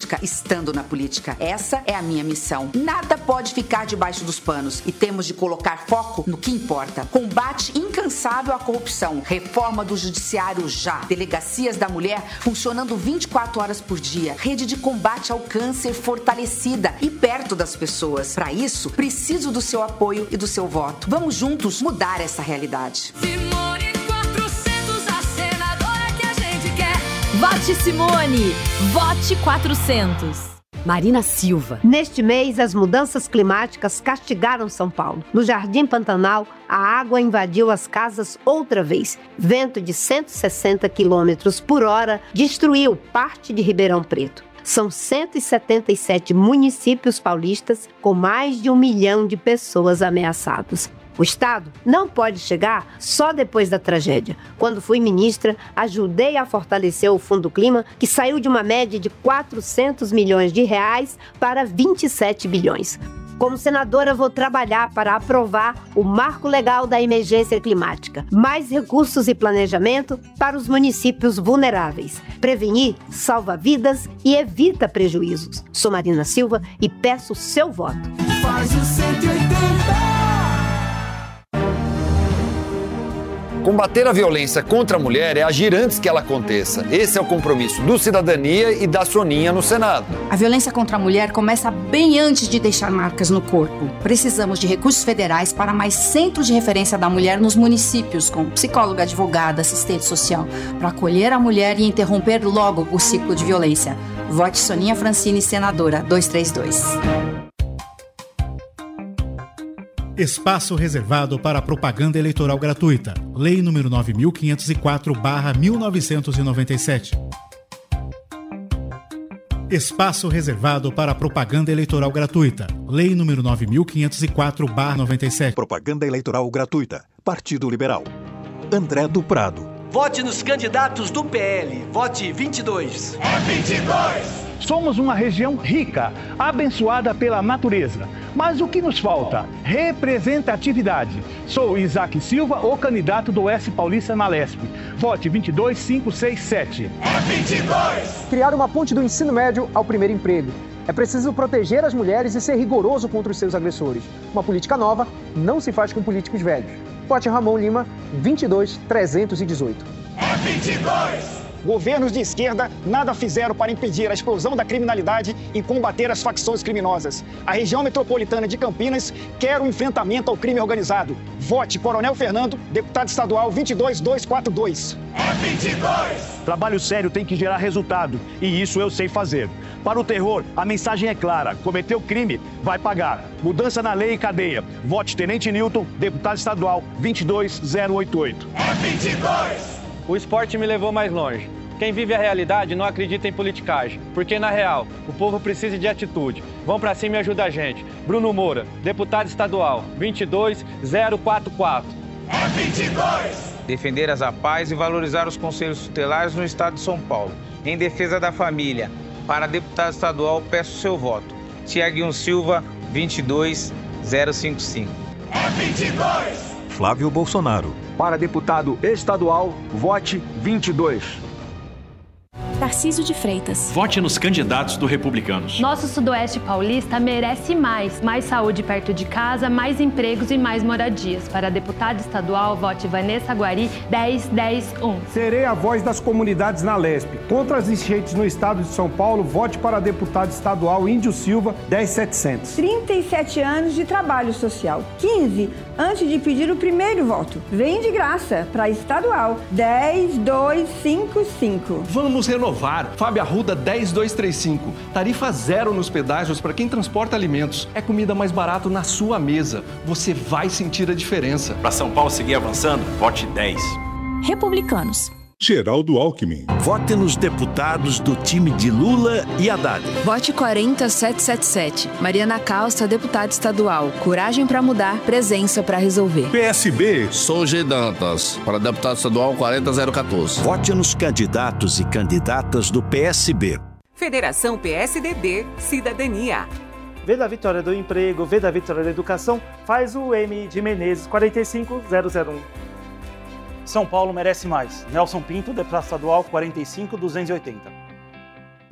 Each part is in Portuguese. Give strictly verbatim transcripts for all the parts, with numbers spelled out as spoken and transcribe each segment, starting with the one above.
política estando na política. Essa é a minha missão. Nada pode ficar debaixo dos panos e temos de colocar foco no que importa. Combate incansável à corrupção, reforma do judiciário já, delegacias da mulher funcionando vinte e quatro horas por dia, rede de combate ao câncer fortalecida e perto das pessoas. Para isso, preciso do seu apoio e do seu voto. Vamos juntos mudar essa realidade. Simone quatrocentos, a senadora que a gente quer. Vote Simone! Vote quatrocentos! Marina Silva. Neste mês, as mudanças climáticas castigaram São Paulo. No Jardim Pantanal, a água invadiu as casas outra vez. Vento de cento e sessenta quilômetros por hora destruiu parte de Ribeirão Preto. São cento e setenta e sete municípios paulistas com mais de um milhão de pessoas ameaçadas. O Estado não pode chegar só depois da tragédia. Quando fui ministra, ajudei a fortalecer o Fundo Clima, que saiu de uma média de quatrocentos milhões de reais para vinte e sete bilhões. Como senadora, vou trabalhar para aprovar o Marco Legal da Emergência Climática. Mais recursos e planejamento para os municípios vulneráveis. Prevenir salva vidas e evita prejuízos. Sou Marina Silva e peço seu voto. Faz o cento e oitenta. Combater a violência contra a mulher é agir antes que ela aconteça. Esse é o compromisso do Cidadania e da Soninha no Senado. A violência contra a mulher começa bem antes de deixar marcas no corpo. Precisamos de recursos federais para mais centros de referência da mulher nos municípios, com psicóloga, advogada, assistente social, para acolher a mulher e interromper logo o ciclo de violência. Vote Soninha Francini, senadora, dois três dois. Espaço reservado para propaganda eleitoral gratuita. Lei número nove mil quinhentos e quatro barra mil novecentos e noventa e sete. Espaço reservado para propaganda eleitoral gratuita. Lei número nove mil quinhentos e quatro barra noventa e sete. Propaganda eleitoral gratuita. Partido Liberal. André do Prado. Vote nos candidatos do P L. Vote vinte e dois. É vinte e dois. Somos uma região rica, abençoada pela natureza. Mas o que nos falta? Representatividade. Sou Isaac Silva, o candidato do Oeste Paulista na Lesp. Vote vinte e dois, cinco seis sete. É vinte e dois. Criar uma ponte do ensino médio ao primeiro emprego. É preciso proteger as mulheres e ser rigoroso contra os seus agressores. Uma política nova não se faz com políticos velhos. Vote Ramon Lima, vinte e dois, trezentos e dezoito. É vinte e dois. Governos de esquerda nada fizeram para impedir a explosão da criminalidade e combater as facções criminosas. A região metropolitana de Campinas quer o enfrentamento ao crime organizado. Vote Coronel Fernando, deputado estadual vinte e dois, duzentos e quarenta e dois. É vinte e dois. Trabalho sério tem que gerar resultado, e isso eu sei fazer. Para o terror, a mensagem é clara: cometeu crime, vai pagar. Mudança na lei e cadeia. Vote Tenente Newton, deputado estadual vinte e dois, zero oitenta e oito. É vinte e dois. O esporte me levou mais longe. Quem vive a realidade não acredita em politicagem, porque na real, o povo precisa de atitude. Vão pra cima e ajuda a gente. Bruno Moura, deputado estadual, vinte e dois, zero quatro quatro. É vinte e dois. Defender a paz e valorizar os conselhos tutelares no estado de São Paulo. Em defesa da família, para deputado estadual, peço seu voto. Tiaguinho Silva, vinte e dois, zero cinquenta e cinco. É vinte e dois. Flávio Bolsonaro. Para deputado estadual, vote vinte e dois. Tarcísio de Freitas. Vote nos candidatos do Republicanos. Nosso Sudoeste Paulista merece mais. Mais saúde perto de casa, mais empregos e mais moradias. Para deputado estadual, vote Vanessa Guari, dez, dez, um. Serei a voz das comunidades na Lesp. Contra as enchentes no estado de São Paulo, vote para deputado estadual Índio Silva, dez, setecentos. trinta e sete anos de trabalho social. quinze antes de pedir o primeiro voto. Vem de graça para estadual, dez, dois, cinco, cinco. Vamos renovar. Fábio Arruda dez dois três cinco. Tarifa zero nos pedágios para quem transporta alimentos. É comida mais barato na sua mesa. Você vai sentir a diferença. Para São Paulo seguir avançando, vote dez. Republicanos. Geraldo Alckmin. Vote nos deputados do time de Lula e Haddad. Vote quarenta, setecentos e setenta e sete. Mariana Calça, deputada estadual. Coragem para mudar, presença para resolver. P S B. Songer Dantas, para deputado estadual quarenta zero quatorze. Vote nos candidatos e candidatas do P S B. Federação P S D B, Cidadania. V da Vitória do Emprego, V da Vitória da Educação, faz o M de Menezes quarenta e cinco zero zero um. São Paulo merece mais. Nelson Pinto, deputado estadual quarenta e cinco, duzentos e oitenta.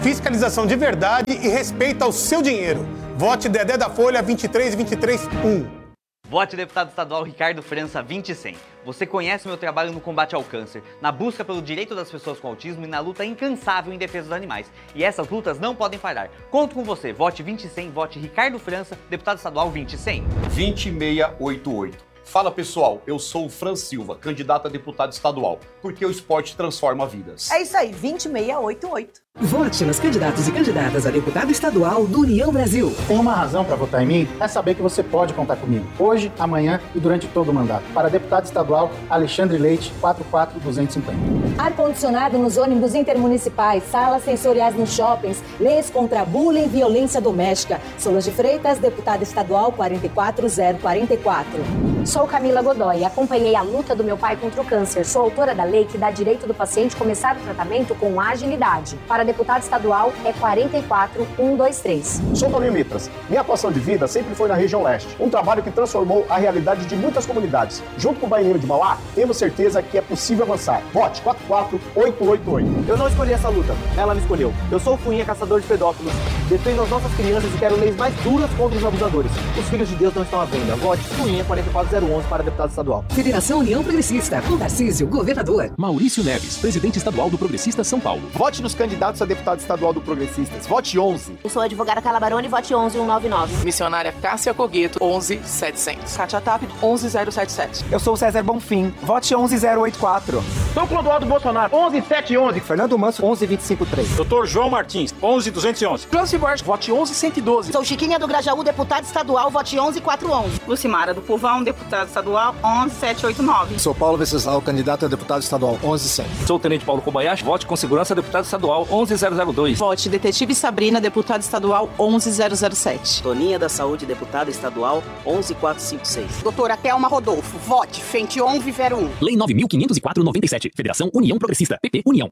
fiscalização de verdade e respeito ao seu dinheiro. Vote Dedé da Folha vinte e três vinte e três um. Vote deputado estadual Ricardo França vinte e cem. Você conhece o meu trabalho no combate ao câncer, na busca pelo direito das pessoas com autismo e na luta incansável em defesa dos animais. E essas lutas não podem parar. Conto com você. Vote vinte e cem, vote Ricardo França, deputado estadual vinte e cem. vinte e seis oitenta e oito. Fala pessoal, eu sou o Fran Silva, candidato a deputado estadual, porque o esporte transforma vidas. É isso aí, vinte e seis oitenta e oito. Vote nos candidatos e candidatas a deputado estadual do União Brasil. Tem uma razão para votar em mim? É saber que você pode contar comigo, hoje, amanhã e durante todo o mandato. Para deputado estadual, Alexandre Leite, quatro quatro dois cinco zero. Ar-condicionado nos ônibus intermunicipais, salas sensoriais nos shoppings, leis contra bullying e violência doméstica. Solange Freitas, deputada estadual quatro quatro zero quatro quatro. Sou Camila Godoy, acompanhei a luta do meu pai contra o câncer. Sou autora da lei que dá direito do paciente começar o tratamento com agilidade. Para deputado estadual é quatro quatro um dois três. Sou Toninho Mitras. Minha atuação de vida sempre foi na região leste. Um trabalho que transformou a realidade de muitas comunidades. Junto com o Baianinho de Mauá, temos certeza que é possível avançar. Vote quatro quatro oito oito oito. Eu não escolhi essa luta, ela me escolheu. Eu sou o Fuinha, caçador de pedófilos. Defendo as nossas crianças e quero leis mais duras contra os abusadores. Os filhos de Deus não estão à venda. Vote Fuinha quatro quatro zero um um para deputado estadual. Federação União Progressista, com Tarcísio, governador. Maurício Neves, presidente estadual do Progressistas São Paulo. Vote nos candidatos a deputado estadual do Progressistas. Vote onze. Eu sou a advogada Calabarone, vote onze um nove nove. Missionária Cássia Cogueto, onze setecentos. Kátia Tap, onze zero sete sete. Eu sou o César Bonfim, vote onze zero oito quatro. Sou Clodoaldo Bolsonaro, onze sete onze. Fernando Manso, onze vinte e cinco três. Doutor João Martins, onze duzentos e onze. Clóvis Borges, vote onze cento e doze. Sou Chiquinha do Grajaú, deputado estadual, vote onze quatro onze. Lucimara do Povão, deputado estadual, onze sete oito nove. Sou Paulo Venceslau, candidato a deputado estadual, onze cem. Sou o Tenente Paulo Kobayashi, vote com segurança, deputado estadual, onze zero zero dois. Vote Detetive Sabrina, deputado estadual, onze zero zero sete. Toninha da Saúde, deputada estadual, onze quatro cinco seis. Doutora Thelma Rodolfo, vote Fention Vivero um. Lei nove mil quinhentos e quatro noventa e sete. Federação União Progressista. P P União.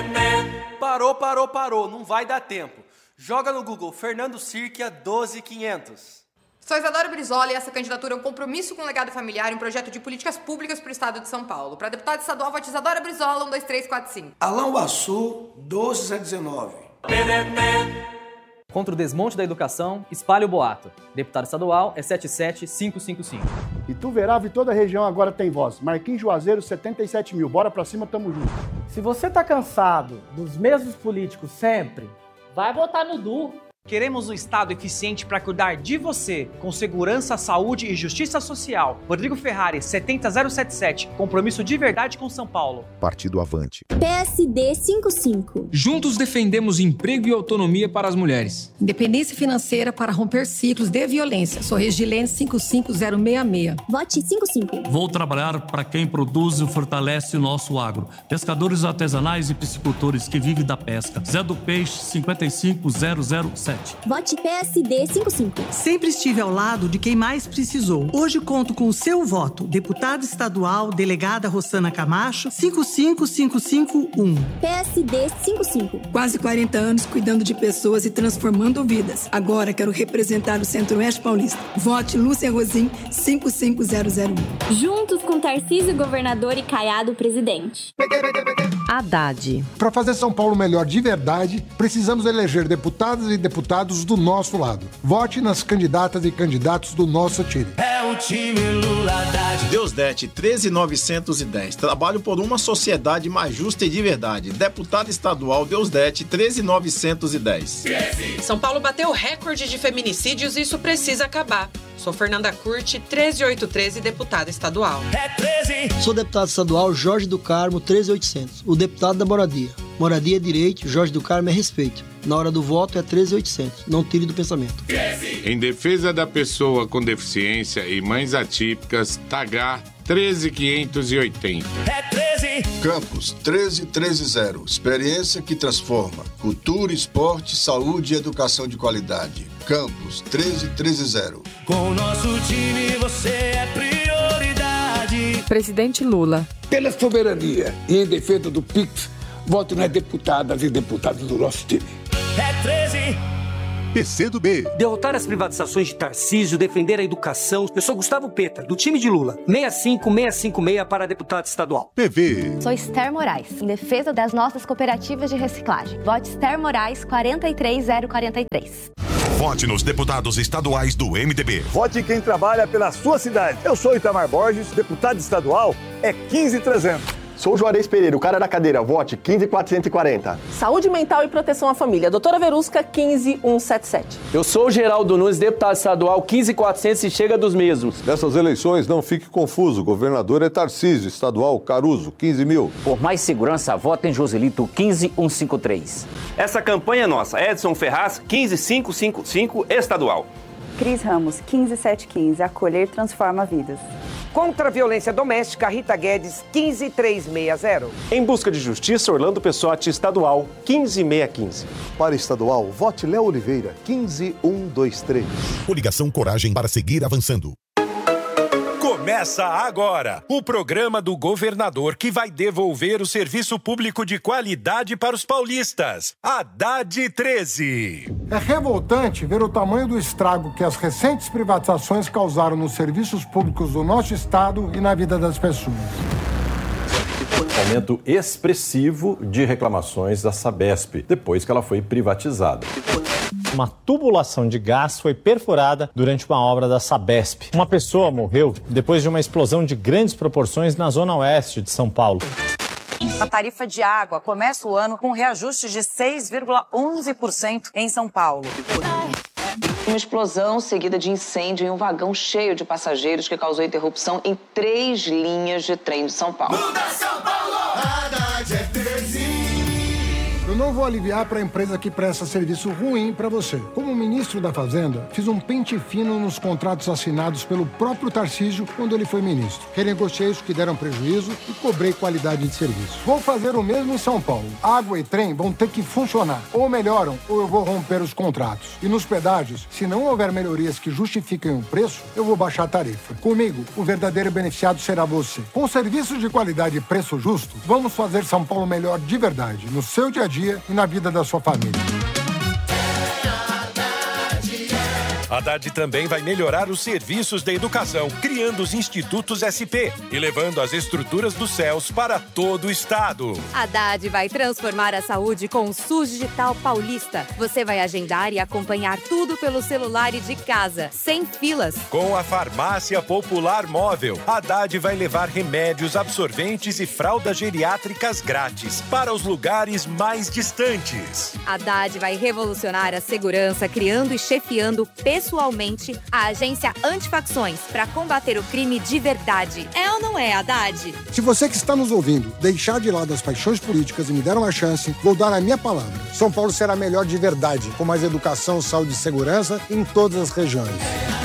Parou, parou, parou. Não vai dar tempo. Joga no Google Fernando Sirkia doze quinhentos. Sou Isadora Brizola e essa candidatura é um compromisso com o legado familiar e um projeto de políticas públicas para o estado de São Paulo. Para deputado estadual, vote Isadora Brizola, um dois três quatro cinco. Alain Bassu, doze zero dezenove. Contra o desmonte da educação, espalhe o boato. Deputado estadual é sete sete cinco cinco cinco. Ituverava e toda a região agora tem voz. Marquinhos Juazeiro, setenta e sete mil. Bora pra cima, tamo junto. Se você tá cansado dos mesmos políticos sempre, vai votar no Du. Queremos um Estado eficiente para cuidar de você, com segurança, saúde e justiça social. Rodrigo Ferrari, setenta zero setenta e sete. Compromisso de verdade com São Paulo. Partido Avante. P S D cinquenta e cinco. Juntos defendemos emprego e autonomia para as mulheres. Independência financeira para romper ciclos de violência. Sou Regilene cinco cinco zero seis seis. Vote cinquenta e cinco. Vou trabalhar para quem produz e fortalece o nosso agro. Pescadores artesanais e piscicultores que vivem da pesca. Zé do Peixe, cinquenta e cinco zero zero sete. Vote P S D cinquenta e cinco. Sempre estive ao lado de quem mais precisou. Hoje conto com o seu voto. Deputada estadual, delegada Rossana Camacho, cinco cinco cinco cinco um. P S D cinquenta e cinco. Quase quarenta anos cuidando de pessoas e transformando vidas. Agora quero representar o Centro-Oeste Paulista. Vote Lúcia Rosim, cinco cinco zero zero um. Juntos com Tarcísio, governador, e Caiado, presidente. Haddad. Para fazer São Paulo melhor de verdade, precisamos eleger deputadas e deputados do nosso lado. Vote nas candidatas e candidatos do nosso time. É o time Lula Haddad. Deusdete treze mil novecentos e dez. Trabalho por uma sociedade mais justa e de verdade. Deputado estadual Deusdete treze mil novecentos e dez. São Paulo bateu recorde de feminicídios e isso precisa acabar. Sou Fernanda Curti, treze mil oitocentos e treze, deputada estadual. É treze. Sou deputado estadual Jorge do Carmo, treze mil e oitocentos. O deputado da moradia. Moradia é direito, Jorge do Carmo é respeito. Na hora do voto é treze mil e oitocentos. Não tire do pensamento. Em defesa da pessoa com deficiência e mães atípicas, Tagar treze mil quinhentos e oitenta. É treze. Campos treze mil trezentos. Experiência que transforma. Cultura, esporte, saúde e educação de qualidade. Campos treze mil trezentos. Com o nosso time você é prioridade. Presidente Lula. Pela soberania e em defesa do P I X, voto nas deputadas e deputados do nosso time. É treze. P C do B. Derrotar as privatizações de Tarcísio, defender a educação. Eu sou Gustavo Peta, do time de Lula. seis cinco seis cinco seis para deputado estadual. P V. Sou Esther Moraes, em defesa das nossas cooperativas de reciclagem. Vote Esther Moraes quatro três zero quatro três. Vote nos deputados estaduais do M D B. Vote quem trabalha pela sua cidade. Eu sou Itamar Borges, deputado estadual é quinze trezentos. Sou Juarez Pereira, o cara da cadeira. Vote quinze quatrocentos e quarenta. Saúde mental e proteção à família. Doutora Verusca, quinze cento e setenta e sete. Eu sou o Geraldo Nunes, deputado estadual, quinze quatrocentos e chega dos mesmos. Nessas eleições, não fique confuso. O governador é Tarcísio, estadual Caruso, quinze mil. Por mais segurança, vote em Joselito, quinze cento e cinquenta e três. Essa campanha é nossa. Edson Ferraz, quinze mil quinhentos e cinquenta e cinco, estadual. Cris Ramos, quinze mil setecentos e quinze. Acolher transforma vidas. Contra a violência doméstica, Rita Guedes, quinze mil trezentos e sessenta. Em busca de justiça, Orlando Pessotti, estadual, quinze mil seiscentos e quinze. Para estadual, vote Léo Oliveira, quinze mil cento e vinte e três. Coligação Coragem para seguir avançando. Começa agora o programa do governador que vai devolver o serviço público de qualidade para os paulistas. Haddad treze. É revoltante ver o tamanho do estrago que as recentes privatizações causaram nos serviços públicos do nosso estado e na vida das pessoas. Aumento expressivo de reclamações da Sabesp, depois que ela foi privatizada. Uma tubulação de gás foi perfurada durante uma obra da Sabesp. Uma pessoa morreu depois de uma explosão de grandes proporções na zona oeste de São Paulo. A tarifa de água começa o ano com reajuste de seis vírgula onze por cento em São Paulo. Uma explosão seguida de incêndio em um vagão cheio de passageiros que causou interrupção em três linhas de trem de São Paulo. Muda São Paulo! Haddad é treze. Eu não vou aliviar para a empresa que presta serviço ruim para você. Como ministro da Fazenda, fiz um pente fino nos contratos assinados pelo próprio Tarcísio quando ele foi ministro. Renegociei os que deram prejuízo e cobrei qualidade de serviço. Vou fazer o mesmo em São Paulo. Água e trem vão ter que funcionar. Ou melhoram, ou eu vou romper os contratos. E nos pedágios, se não houver melhorias que justifiquem o preço, eu vou baixar a tarifa. Comigo, o verdadeiro beneficiado será você. Com serviços de qualidade e preço justo, vamos fazer São Paulo melhor de verdade, no seu dia a dia e na vida da sua família. Haddad também vai melhorar os serviços da educação, criando os institutos S P e levando as estruturas dos C E Ls para todo o estado. Haddad vai transformar a saúde com o SUS Digital Paulista. Você vai agendar e acompanhar tudo pelo celular e de casa, sem filas. Com a Farmácia Popular Móvel, Haddad vai levar remédios, absorventes e fraldas geriátricas grátis para os lugares mais distantes. Haddad vai revolucionar a segurança, criando e chefiando pessoalmente a agência Antifacções para combater o crime de verdade. É ou não é, Haddad? Se você que está nos ouvindo deixar de lado as paixões políticas e me der uma chance, vou dar a minha palavra. São Paulo será melhor de verdade, com mais educação, saúde e segurança em todas as regiões.